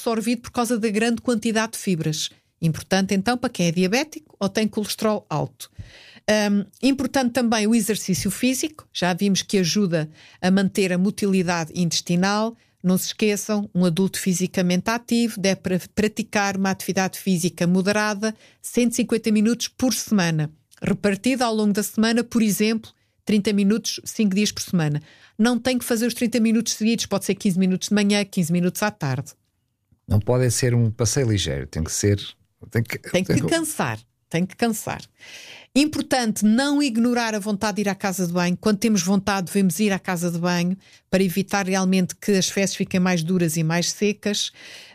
absorvido por causa da grande quantidade de fibras. Importante então para quem é diabético ou tem colesterol alto. Importante também o exercício físico, já vimos que ajuda a manter a motilidade intestinal. Não se esqueçam, um adulto fisicamente ativo deve praticar uma atividade física moderada, 150 minutos por semana, repartida ao longo da semana, por exemplo, 30 minutos, 5 dias por semana. Não tem que fazer os 30 minutos seguidos, pode ser 15 minutos de manhã, 15 minutos à tarde. Não pode ser um passeio ligeiro, tem que ser... Tem que cansar. Importante não ignorar a vontade de ir à casa de banho. Quando temos vontade, devemos ir à casa de banho para evitar realmente que as fezes fiquem mais duras e mais secas.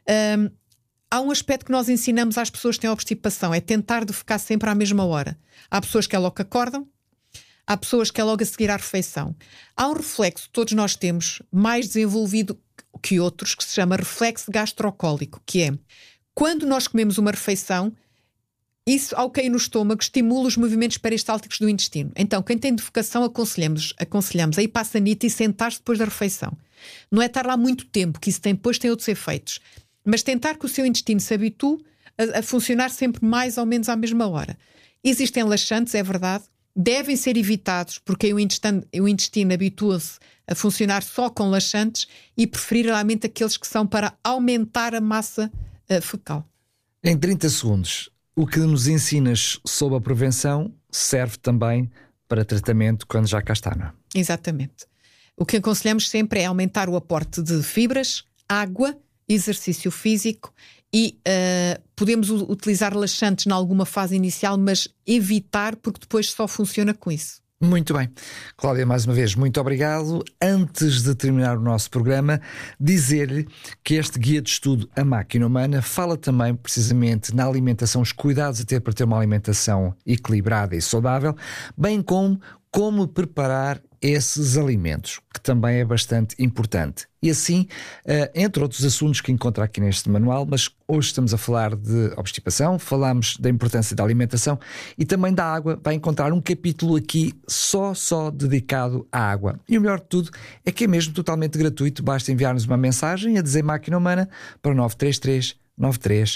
Há um aspecto que nós ensinamos às pessoas que têm obstipação, é tentar de ficar sempre à mesma hora. Há pessoas que é logo que acordam, há pessoas que é logo a seguir à refeição. Há um reflexo que todos nós temos, mais desenvolvido que outros, que se chama reflexo gastrocólico, que é quando nós comemos uma refeição, isso, ao cair no estômago, estimula os movimentos peristálticos do intestino. Então, quem tem defecação, aconselhamos a ir para a sanita e sentar-se depois da refeição. Não é estar lá muito tempo, que isso depois tem outros efeitos. Mas tentar que o seu intestino se habitue a funcionar sempre mais ou menos à mesma hora. Existem laxantes, é verdade, devem ser evitados, porque o intestino habitua-se a funcionar só com laxantes e preferir realmente aqueles que são para aumentar a massa fecal. Em 30 segundos, o que nos ensinas sobre a prevenção serve também para tratamento quando já cá está, não é? Exatamente. O que aconselhamos sempre é aumentar o aporte de fibras, água, exercício físico e podemos utilizar laxantes em alguma fase inicial, mas evitar, porque depois só funciona com isso. Muito bem. Cláudia, mais uma vez, muito obrigado. Antes de terminar o nosso programa, dizer-lhe que este guia de estudo A Máquina Humana fala também precisamente na alimentação, os cuidados a ter para ter uma alimentação equilibrada e saudável, bem como preparar esses alimentos, que também é bastante importante. E assim, entre outros assuntos que encontra aqui neste manual, mas hoje estamos a falar de obstipação, falamos da importância da alimentação e também da água. Vai encontrar um capítulo aqui só dedicado à água. E o melhor de tudo é que é mesmo totalmente gratuito, basta enviar-nos uma mensagem a dizer Máquina Humana para 933 93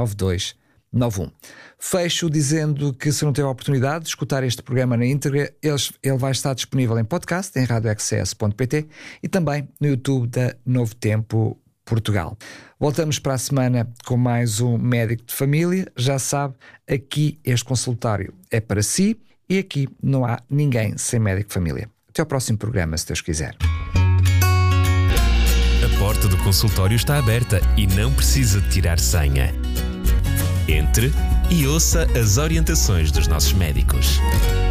92 91. Fecho dizendo que, se não teve a oportunidade de escutar este programa na íntegra, ele vai estar disponível em podcast em radioexcess.pt e também no YouTube da Novo Tempo Portugal. Voltamos para a semana com mais um Médico de Família. Já sabe, aqui este consultório é para si e aqui não há ninguém sem médico de família. Até ao próximo programa, se Deus quiser. A porta do consultório está aberta e não precisa de tirar senha. Entre e ouça as orientações dos nossos médicos.